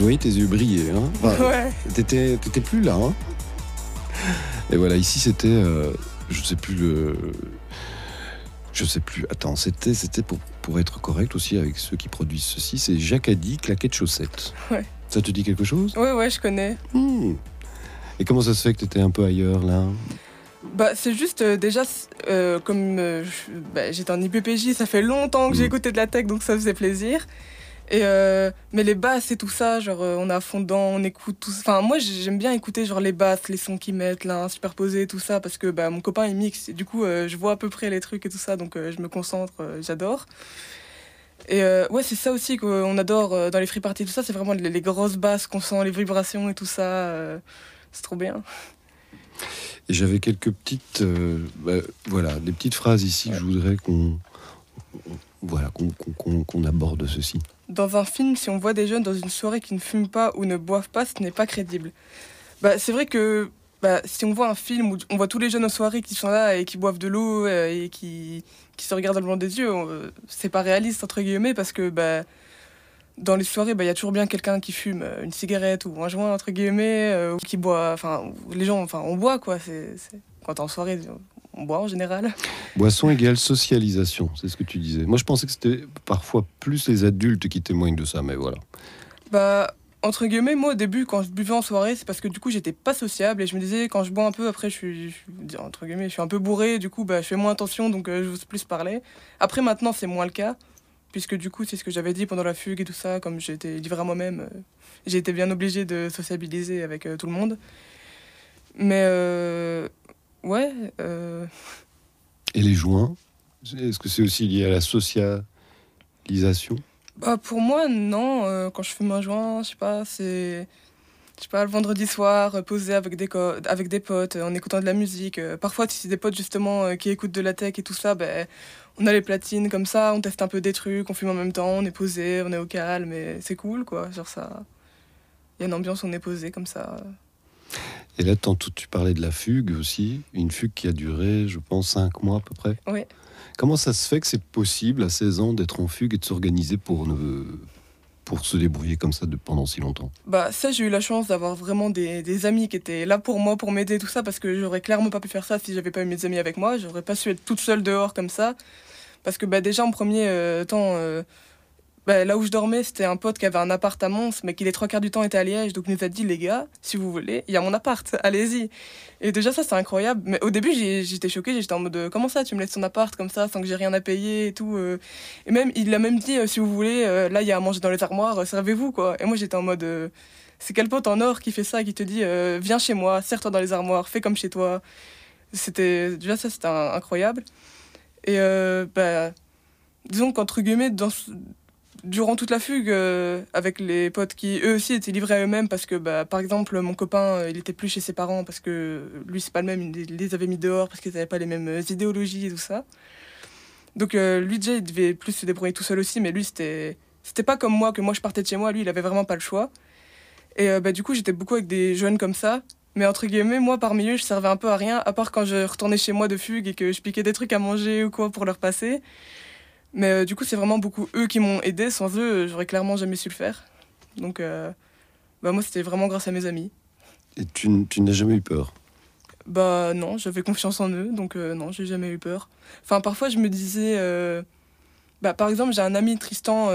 voyais tes yeux briller. Hein. Enfin, Ouais. T'étais plus là. Hein. Et voilà, ici c'était... je sais plus. Attends, c'était pour être correct aussi avec ceux qui produisent ceci. C'est Jacadi, claquettes chaussettes. Ouais. Ça te dit quelque chose? Ouais, je connais. Et comment ça se fait que t'étais un peu ailleurs là? Bah, c'est juste déjà, comme j'étais en IPPJ, ça fait longtemps que j'ai écouté de la tech, donc ça faisait plaisir. Mais les basses et tout ça, genre on est à fond dedans, on écoute tout. Enfin, moi j'aime bien écouter genre les basses, les sons qu'ils mettent là, superposés, tout ça, parce que mon copain il mixe, et du coup je vois à peu près les trucs et tout ça, donc je me concentre, j'adore. Et ouais, c'est ça aussi qu'on adore dans les free parties, tout ça, c'est vraiment les grosses basses qu'on sent, les vibrations et tout ça, c'est trop bien. Et j'avais quelques petites, des petites phrases ici que je voudrais qu'on aborde ceci. Dans un film, si on voit des jeunes dans une soirée qui ne fument pas ou ne boivent pas, ce n'est pas crédible. C'est vrai que si on voit un film où on voit tous les jeunes en soirée qui sont là et qui boivent de l'eau et qui se regardent dans le blanc des yeux, c'est pas réaliste entre guillemets parce que dans les soirées, y a toujours bien quelqu'un qui fume une cigarette ou un joint entre guillemets ou qui boit. Enfin, les gens, on boit quoi. Quand t'es en soirée, on boit en général. Boisson égale socialisation, c'est ce que tu disais. Moi, je pensais que c'était parfois plus les adultes qui témoignent de ça, mais voilà. Entre guillemets, moi au début, quand je buvais en soirée, c'est parce que du coup j'étais pas sociable et je me disais quand je bois un peu, après je suis un peu bourré, du coup je fais moins attention donc j'ose plus parler. Après maintenant c'est moins le cas, puisque du coup c'est ce que j'avais dit pendant la fugue et tout ça, comme j'étais livré à moi-même, j'ai été bien obligé de sociabiliser avec tout le monde. Mais ouais. Et les joints, est-ce que c'est aussi lié à la socialisation? Pour moi, non. Quand je fume un joint, je sais pas, le vendredi soir, posé avec des potes, en écoutant de la musique. Parfois, si c'est des potes justement qui écoutent de la tech et tout ça, on a les platines comme ça, on teste un peu des trucs, on fume en même temps, on est posé, on est au calme, et c'est cool, quoi. Genre ça, il y a une ambiance, on est posé comme ça. Et là, tantôt, tu parlais de la fugue aussi, une fugue qui a duré, je pense, 5 mois à peu près. Oui. Comment ça se fait que c'est possible à 16 ans d'être en fugue et de s'organiser pour se débrouiller comme ça pendant si longtemps? Ça, j'ai eu la chance d'avoir vraiment des amis qui étaient là pour moi, pour m'aider, tout ça, parce que j'aurais clairement pas pu faire ça si j'avais pas eu mes amis avec moi. J'aurais pas su être toute seule dehors comme ça. Parce que déjà, en premier temps, là où je dormais, c'était un pote qui avait un appart à Mons, mais qui les 3 quarts du temps était à Liège. Donc il nous a dit, les gars, si vous voulez, il y a mon appart, allez-y. Et déjà, ça, c'est incroyable. Mais au début, j'étais choquée, j'étais en mode, comment ça, tu me laisses ton appart comme ça, sans que j'ai rien à payer et tout. Et même, il a même dit, si vous voulez, là, il y a à manger dans les armoires, servez-vous, quoi. Et moi, j'étais en mode, c'est quel pote en or qui fait ça, qui te dit, viens chez moi, serre-toi dans les armoires, fais comme chez toi. Déjà, ça, c'était incroyable. Et disons qu'entre guillemets, durant toute la fugue, avec les potes qui eux aussi étaient livrés à eux-mêmes parce que par exemple mon copain il était plus chez ses parents parce que lui c'est pas le même, il les avait mis dehors parce qu'ils n'avaient pas les mêmes idéologies et tout ça. Donc lui déjà il devait plus se débrouiller tout seul aussi, mais lui c'était pas comme moi, que moi je partais de chez moi, lui il avait vraiment pas le choix. Et du coup j'étais beaucoup avec des jeunes comme ça, mais entre guillemets moi parmi eux je servais un peu à rien à part quand je retournais chez moi de fugue et que je piquais des trucs à manger ou quoi pour leur passer. Mais du coup, c'est vraiment beaucoup eux qui m'ont aidé. Sans eux, j'aurais clairement jamais su le faire. Donc, moi, c'était vraiment grâce à mes amis. Et tu n'as jamais eu peur? Non, j'avais confiance en eux. Donc, non, j'ai jamais eu peur. Enfin, parfois, je me disais... par exemple, j'ai un ami, Tristan...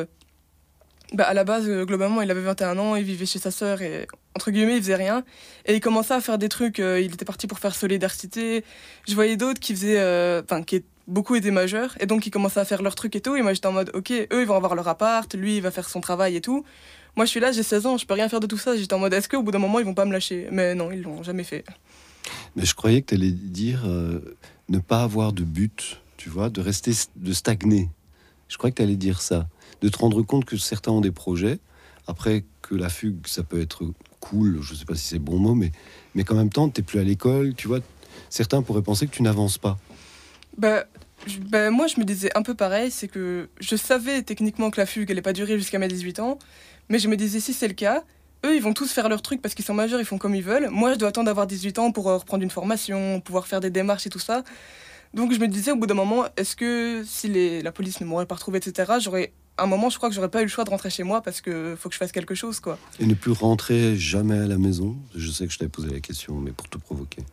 à la base, globalement, il avait 21 ans. Il vivait chez sa sœur et, entre guillemets, il faisait rien. Et il commençait à faire des trucs. Il était parti pour faire Solidarité. Je voyais d'autres qui faisaient... qui beaucoup étaient majeurs et donc ils commençaient à faire leurs trucs et tout et moi j'étais en mode ok, eux ils vont avoir leur appart, lui il va faire son travail et tout, moi je suis là, j'ai 16 ans, je peux rien faire de tout ça. J'étais en mode est-ce qu'au bout d'un moment ils vont pas me lâcher, mais non, ils l'ont jamais fait. Mais je croyais que tu allais dire ne pas avoir de but, tu vois, de stagner. Je croyais que tu allais dire ça, de te rendre compte que certains ont des projets, après que la fugue ça peut être cool, je sais pas si c'est le bon mot, mais qu'en même temps t'es plus à l'école, tu vois, certains pourraient penser que tu n'avances pas. Moi je me disais un peu pareil, c'est que je savais techniquement que la fugue allait pas durer jusqu'à mes 18 ans, mais je me disais si c'est le cas, eux ils vont tous faire leur truc parce qu'ils sont majeurs, ils font comme ils veulent, moi je dois attendre d'avoir 18 ans pour reprendre une formation, pouvoir faire des démarches et tout ça. Donc je me disais au bout d'un moment, est-ce que si la police ne m'aurait pas retrouvé, etc., j'aurais à un moment, je crois que j'aurais pas eu le choix de rentrer chez moi parce que faut que je fasse quelque chose, quoi. Et ne plus rentrer jamais à la maison? Je sais que je t'avais posé la question, mais pour te provoquer.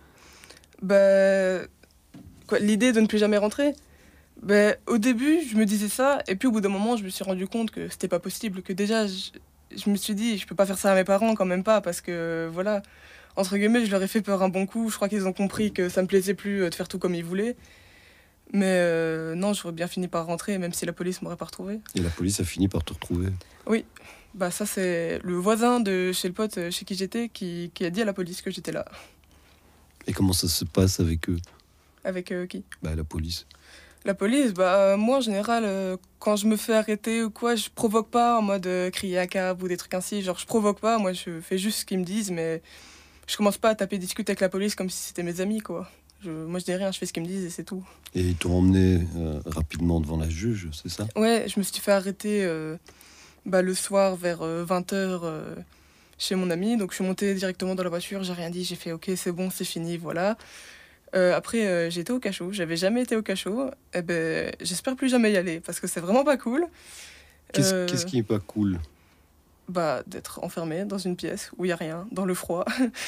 Bah, quoi, l'idée de ne plus jamais rentrer. Ben, au début, je me disais ça, et puis au bout d'un moment, je me suis rendu compte que c'était pas possible, que déjà, je me suis dit, je peux pas faire ça à mes parents, quand même pas, parce que voilà, entre guillemets, je leur ai fait peur un bon coup. Je crois qu'ils ont compris que ça me plaisait plus de faire tout comme ils voulaient. Mais non, j'aurais bien fini par rentrer, même si la police m'aurait pas retrouvé. Et la police a fini par te retrouver. Oui, bah ça, c'est le voisin de chez le pote chez qui j'étais qui a dit à la police que j'étais là. Et comment ça se passe avec eux? Avec qui? Bah, la police. La police, bah moi en général, quand je me fais arrêter ou quoi, je provoque pas en mode crier à cab ou des trucs ainsi. Genre je provoque pas, moi je fais juste ce qu'ils me disent, mais je commence pas à taper discuter avec la police comme si c'était mes amis, quoi. Moi je dis rien, je fais ce qu'ils me disent et c'est tout. Et ils t'ont emmené rapidement devant la juge, c'est ça? Ouais, je me suis fait arrêter bah, le soir vers 20h chez mon ami. Donc je suis montée directement dans la voiture, j'ai rien dit, j'ai fait ok, c'est bon, c'est fini, voilà. Après, j'ai été au cachot, j'avais jamais été au cachot. Eh ben, j'espère plus jamais y aller parce que c'est vraiment pas cool. Qu'est-ce qui est pas cool? Bah, d'être enfermé dans une pièce où il y a rien, dans le froid,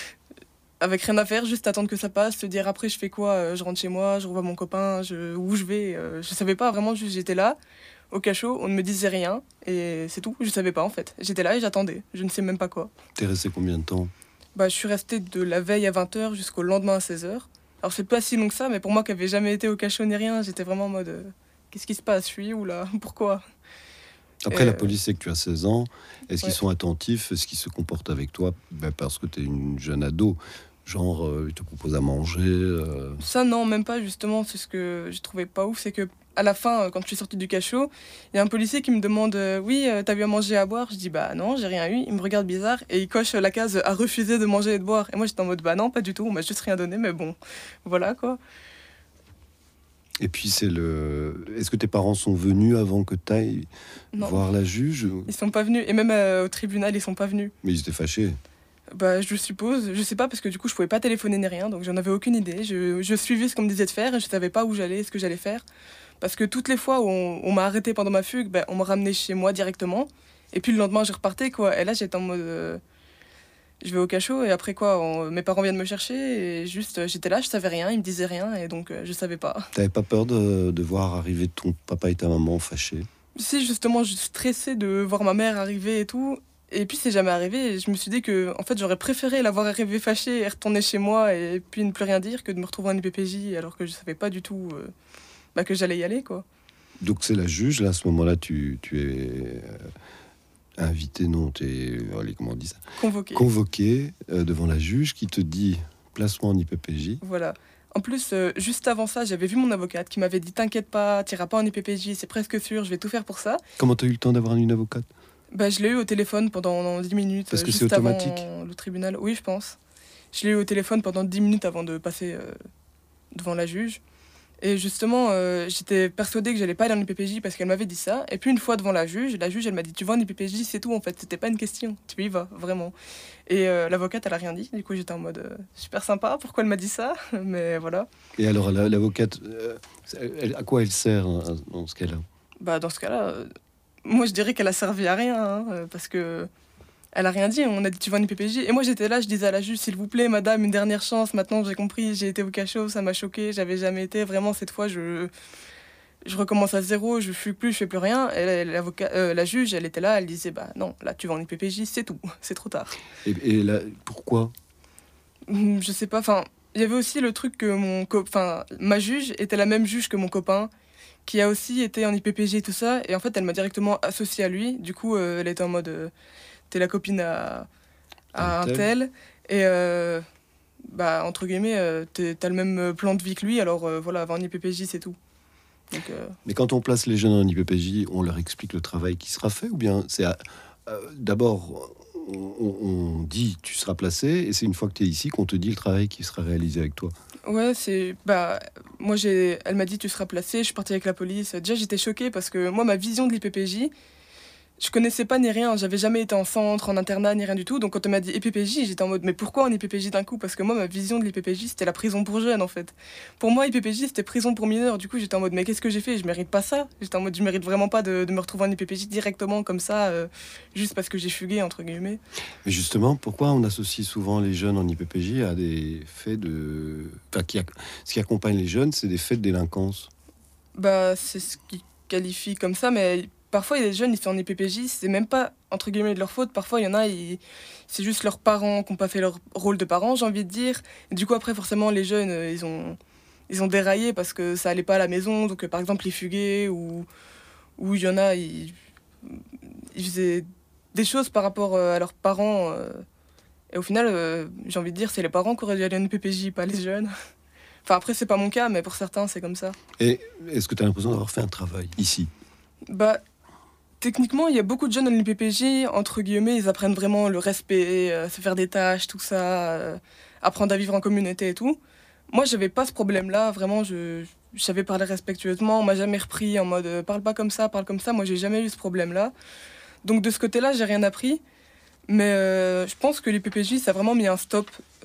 avec rien à faire, juste attendre que ça passe, se dire après je fais quoi, je rentre chez moi, je revois mon copain, où je vais. Je savais pas vraiment, juste j'étais là, au cachot, on ne me disait rien et c'est tout, je savais pas en fait. J'étais là et j'attendais, je ne sais même pas quoi. T'es resté combien de temps? Bah, je suis restée de la veille à 20h jusqu'au lendemain à 16h. Alors c'est pas si long que ça, mais pour moi qui avait jamais été au cachot ni rien, j'étais vraiment en mode qu'est-ce qui se passe, je suis où là, pourquoi? Après, Et, la police sait que tu as 16 ans. Est-ce qu'ils ouais. sont attentifs? Est-ce qu'ils se comportent avec toi? Ben, parce que tu es une jeune ado. Genre, ils te proposent à manger. Ça non, même pas justement, c'est ce que je trouvais pas ouf, c'est que à la fin, quand je suis sortie du cachot, il y a un policier qui me demande oui, t'as eu à manger et à boire? Je dis bah non, j'ai rien eu. Il me regarde bizarre et il coche la case à refuser de manger et de boire. Et moi j'étais en mode bah non, pas du tout, on m'a juste rien donné, mais bon, voilà quoi. Et puis, est-ce que tes parents sont venus avant que tu ailles Non, voir la juge? ils sont pas venus et même au tribunal ils sont pas venus. Mais ils étaient fâchés. Bah je suppose, je sais pas parce que du coup je pouvais pas téléphoner ni rien, donc j'en avais aucune idée. Je suivais ce qu'on me disait de faire et je savais pas où j'allais, ce que j'allais faire. Parce que toutes les fois où on m'a arrêté pendant ma fugue, ben, on m'a ramené chez moi directement. Et puis le lendemain, je repartais, quoi. Et là, j'étais en mode. Je vais au cachot, et après, quoi, mes parents viennent me chercher, et juste, j'étais là, je savais rien, ils me disaient rien, et donc, je savais pas. T'avais pas peur de voir arriver ton papa et ta maman fâchés? Si, justement, je stressais de voir ma mère arriver et tout. Et puis, c'est jamais arrivé, et je me suis dit que, en fait, j'aurais préféré la voir arriver fâchée et retourner chez moi, et puis ne plus rien dire, que de me retrouver en IPPJ, alors que je savais pas du tout bah, que j'allais y aller, quoi. Donc, c'est la juge, là, à ce moment-là, tu es invité, non, allez, comment on dit ça? Convoqué. Convoqué devant la juge qui te dit placement en IPPJ. Voilà. En plus, juste avant ça, j'avais vu mon avocate qui m'avait dit t'inquiète pas, t'iras pas en IPPJ, c'est presque sûr, je vais tout faire pour ça. Comment t'as eu le temps d'avoir une avocate? Bah, je l'ai eu au téléphone pendant 10 minutes. Parce que c'est juste automatique. avant le tribunal. Oui, je pense. Je l'ai eu au téléphone pendant 10 minutes avant de passer devant la juge. Et justement, j'étais persuadée que j'allais pas aller en IPPJ parce qu'elle m'avait dit ça. Et puis une fois devant la juge, elle m'a dit tu vas en IPPJ, c'est tout en fait, c'était pas une question, tu y vas, vraiment. Et l'avocate, elle a rien dit, du coup j'étais en mode super sympa, pourquoi elle m'a dit ça? Mais voilà. Et alors, l'avocate, à quoi elle sert dans ce cas-là? Bah dans ce cas-là, moi je dirais qu'elle a servi à rien, hein, parce que elle a rien dit, on a dit tu vas en IPPJ. Et moi j'étais là, je disais à la juge, s'il vous plaît, madame, une dernière chance. Maintenant j'ai compris, j'ai été au cachot, ça m'a choqué, j'avais jamais été. Vraiment, cette fois, je recommence à zéro, je fuis plus, je fais plus rien. Et la juge, elle était là, elle disait, bah non, là tu vas en IPPJ, c'est tout, c'est trop tard. Et là, pourquoi? Je sais pas, enfin, il y avait aussi le truc que ma juge était la même juge que mon copain, qui a aussi été en IPPJ et tout ça. Et en fait, elle m'a directement associée à lui. Du coup, elle était en mode. T'es la copine à un tel, et bah, entre guillemets, t'as le même plan de vie que lui, alors voilà, va en IPPJ, c'est tout. Donc, Mais quand on place les jeunes en IPPJ, on leur explique le travail qui sera fait, ou bien c'est d'abord on dit tu seras placé, et c'est une fois que tu es ici qu'on te dit le travail qui sera réalisé avec toi? ouais, c'est. Bah, moi, elle m'a dit tu seras placé, je suis partie avec la police. Déjà, j'étais choquée parce que moi, ma vision de l'IPPJ, je connaissais pas ni rien, j'avais jamais été en centre, en internat, ni rien du tout. Donc quand on m'a dit IPPJ, j'étais en mode mais pourquoi en IPPJ d'un coup? Parce que moi, ma vision de l'IPPJ, c'était la prison pour jeunes en fait. Pour moi, IPPJ, c'était prison pour mineurs. Du coup, j'étais en mode mais qu'est-ce que j'ai fait? Je mérite pas ça. J'étais en mode je mérite vraiment pas de me retrouver en IPPJ directement comme ça, juste parce que j'ai fugué, entre guillemets. Mais justement, pourquoi on associe souvent les jeunes en IPPJ à des faits de... Enfin, ce qui accompagne les jeunes, c'est des faits de délinquance. Bah, c'est ce qu'ils qualifient comme ça, mais parfois, il y a des jeunes, ils sont en IPPJ, c'est même pas, entre guillemets, de leur faute. Parfois, il y en a, c'est juste leurs parents qui n'ont pas fait leur rôle de parents, j'ai envie de dire. Et du coup, après, forcément, les jeunes, ils ont déraillé parce que ça allait pas à la maison. Donc, par exemple, ils fuguaient ou il y en a, ils faisaient des choses par rapport à leurs parents. Et au final, j'ai envie de dire, c'est les parents qui auraient dû aller en IPPJ, pas les jeunes. Enfin, après, c'est pas mon cas, mais pour certains, c'est comme ça. Et est-ce que tu as l'impression d'avoir fait un travail ici? Bah, techniquement, il y a beaucoup de jeunes en IPPJ, entre guillemets, ils apprennent vraiment le respect, se faire des tâches, tout ça, apprendre à vivre en communauté et tout. Moi, j'avais pas ce problème-là, vraiment, je savais parler respectueusement, on m'a jamais repris en mode parle pas comme ça, parle comme ça, moi j'ai jamais eu ce problème-là. Donc de ce côté-là, j'ai rien appris, mais je pense que l'IPPJ, ça a vraiment mis un stop,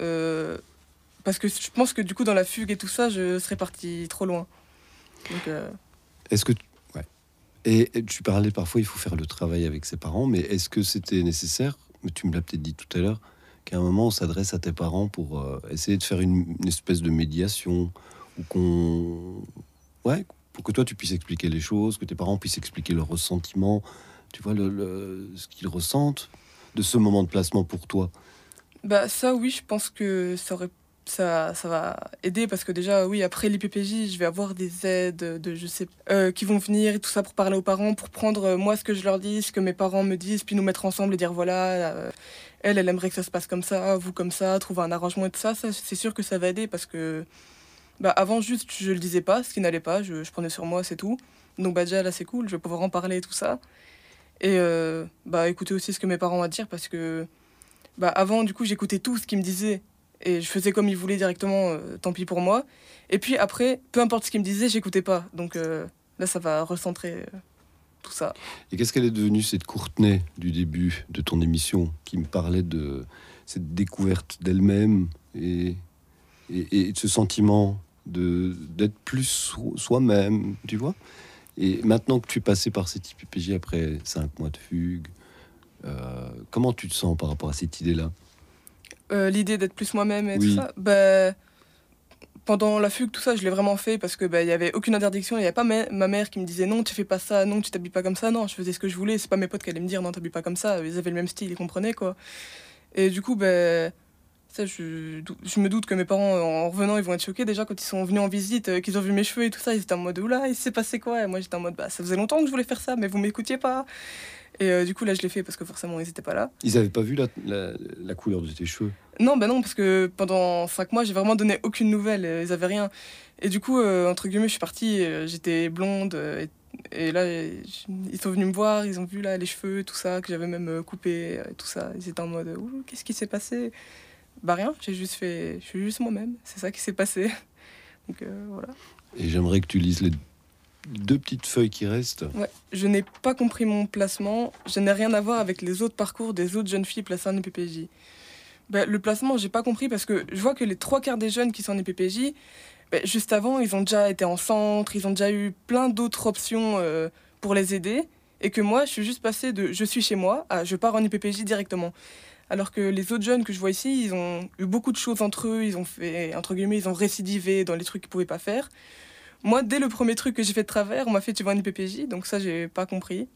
parce que je pense que du coup, dans la fugue et tout ça, je serais partie trop loin. Donc, Est-ce que... Ouais. Et tu parlais parfois, il faut faire le travail avec ses parents, mais est-ce que c'était nécessaire, mais tu me l'as peut-être dit tout à l'heure, qu'à un moment on s'adresse à tes parents pour essayer de faire une espèce de médiation, ou qu'on... Ouais, pour que toi tu puisses expliquer les choses, que tes parents puissent expliquer leurs ressentiments, tu vois, ce qu'ils ressentent de ce moment de placement pour toi. bah ça oui, je pense que ça va aider parce que déjà oui après l'IPPJ je vais avoir des aides de je sais qui vont venir et tout ça pour parler aux parents, pour prendre moi ce que je leur dis, ce que mes parents me disent, puis nous mettre ensemble et dire voilà elle aimerait que ça se passe comme ça, vous comme ça, trouver un arrangement et tout ça, c'est sûr que ça va aider parce que bah avant juste je le disais pas, ce qui n'allait pas, je prenais sur moi c'est tout. Donc bah déjà là c'est cool, je vais pouvoir en parler et tout ça. Et bah écouter aussi ce que mes parents ont à dire parce que bah, avant, du coup, j'écoutais tout ce qu'ils me disaient et je faisais comme ils voulaient directement, tant pis pour moi. Et puis après, peu importe ce qu'ils me disaient, j'écoutais pas. Donc là, ça va recentrer tout ça. Et qu'est-ce qu'elle est devenue, cette Courtenay du début de ton émission, qui me parlait de cette découverte d'elle-même et de ce sentiment d'être plus soi-même, tu vois? Et maintenant que tu es passé par cette IPPJ après 5 mois de fugue, comment tu te sens par rapport à cette idée-là? L'idée d'être plus moi-même et tout Oui. ça, bah, pendant la fugue, tout ça, je l'ai vraiment fait parce que bah, il y avait aucune interdiction. Il n'y avait pas ma mère qui me disait non, tu fais pas ça, non, tu t'habilles pas comme ça. Non, je faisais ce que je voulais. C'est pas mes potes qui allaient me dire non, t'habilles pas comme ça. Ils avaient le même style, ils comprenaient quoi. Et du coup, ben, ça, je me doute que mes parents, en revenant, ils vont être choqués déjà quand ils sont venus en visite, qu'ils ont vu mes cheveux et tout ça. Ils étaient en mode oula, il s'est passé quoi? Et moi, j'étais en mode bah, ça faisait longtemps que je voulais faire ça, mais vous m'écoutiez pas. Et du coup, là, je l'ai fait parce que forcément, ils étaient pas là. Ils avaient pas vu la couleur de tes cheveux. Non, bah non, parce que pendant 5 mois, j'ai vraiment donné aucune nouvelle. Ils avaient rien. Et du coup, entre guillemets, je suis partie, j'étais blonde. Et là, ils sont venus me voir, ils ont vu là les cheveux, tout ça, que j'avais même coupé, tout ça. Ils étaient en mode, ouh, qu'est-ce qui s'est passé? Bah rien, je suis juste moi-même. C'est ça qui s'est passé. Donc voilà. Et j'aimerais que tu lises les 2 petites feuilles qui restent. Ouais, je n'ai pas compris mon placement. Je n'ai rien à voir avec les autres parcours des autres jeunes filles placées en IPPJ. Bah, le placement, j'ai pas compris parce que je vois que les 3 quarts des jeunes qui sont en IPPJ, bah, juste avant, ils ont déjà été en centre, ils ont déjà eu plein d'autres options pour les aider. Et que moi, je suis juste passée de je suis chez moi à je pars en IPPJ directement. Alors que les autres jeunes que je vois ici, ils ont eu beaucoup de choses entre eux, ils ont fait, entre guillemets, ils ont récidivé dans les trucs qu'ils pouvaient pas faire. Moi, dès le premier truc que j'ai fait de travers, on m'a fait tu vas en IPPJ, donc ça, j'ai pas compris.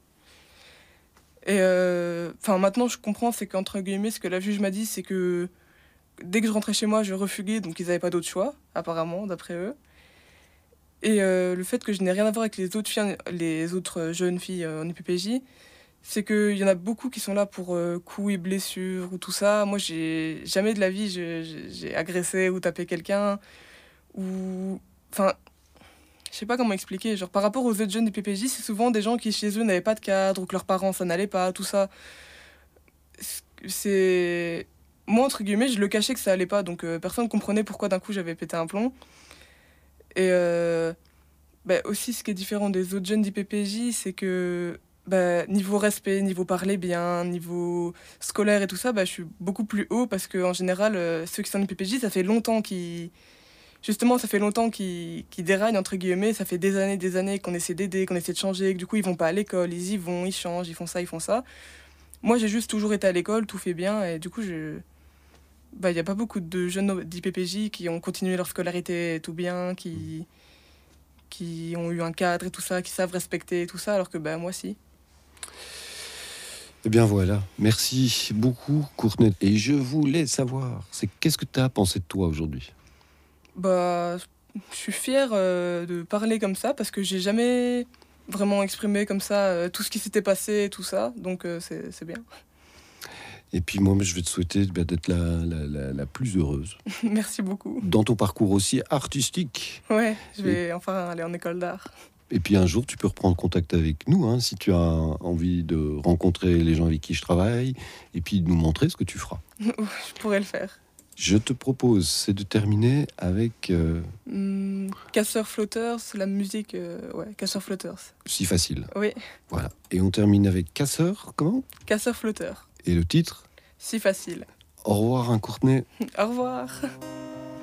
Et enfin, maintenant, je comprends, c'est qu'entre guillemets, ce que la juge m'a dit, c'est que dès que je rentrais chez moi, je refuguais, donc ils n'avaient pas d'autre choix, apparemment, d'après eux. Et le fait que je n'ai rien à voir avec les autres filles, les autres jeunes filles en IPPJ, c'est qu'il y en a beaucoup qui sont là pour coups et blessures ou tout ça. Moi, j'ai jamais de la vie, j'ai agressé ou tapé quelqu'un. Ou... Enfin, je sais pas comment expliquer. Genre, par rapport aux autres jeunes IPPJ, c'est souvent des gens qui, chez eux, n'avaient pas de cadre ou que leurs parents, ça n'allait pas, tout ça. C'est... Moi, entre guillemets, je le cachais que ça allait pas, donc personne ne comprenait pourquoi d'un coup j'avais pété un plomb. Et bah, aussi, ce qui est différent des autres jeunes d'IPPJ, c'est que Bah, niveau respect, niveau parler bien, niveau scolaire et tout ça, bah, je suis beaucoup plus haut parce qu'en général, ceux qui sont IPPJ, ça fait longtemps qu'ils justement, ça fait longtemps qu'ils «déraillent» entre guillemets. Ça fait des années qu'on essaie d'aider, qu'on essaie de changer, que du coup, ils vont pas à l'école, ils y vont, ils changent, ils font ça, ils font ça. Moi, j'ai juste toujours été à l'école, tout fait bien et du coup, il y a pas beaucoup de jeunes d'IPPJ qui ont continué leur scolarité tout bien, qui ont eu un cadre et tout ça, qui savent respecter et tout ça, alors que, bah, moi, si. Eh bien voilà, merci beaucoup Courtney. Et je voulais savoir, c'est qu'est-ce que tu as pensé de toi aujourd'hui? Bah, je suis fière, de parler comme ça parce que j'ai jamais vraiment exprimé comme ça, tout ce qui s'était passé et tout ça, donc c'est bien. Et puis moi, je vais te souhaiter d'être la plus heureuse. Merci beaucoup. Dans ton parcours aussi artistique. Ouais, je Et, vais enfin aller en école d'art. et puis un jour, tu peux reprendre contact avec nous, hein, si tu as envie de rencontrer les gens avec qui je travaille, et puis de nous montrer ce que tu feras. Je pourrais le faire. Je te propose, c'est de terminer avec Casseurs Flotters, la musique, ouais, Casseurs Flotters. Si facile. Oui, Voilà. Et on termine avec Casseur, comment? Casseurs Flotters. Et le titre? Si facile. Au revoir, hein, Courtney. Au revoir.